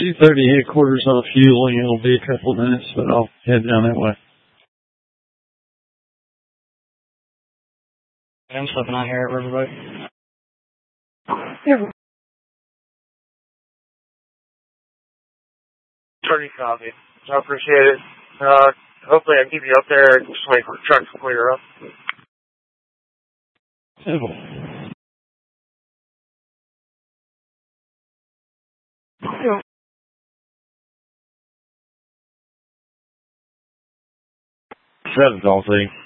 2:30 headquarters on fueling. It'll be a couple of minutes, but I'll head down that way. I'm slipping on here at Riverboat. Yeah. Pretty copy. I appreciate it. Hopefully I can keep you up there and just wait for the truck to clear up. Simple. Yeah. Seven, I'll see.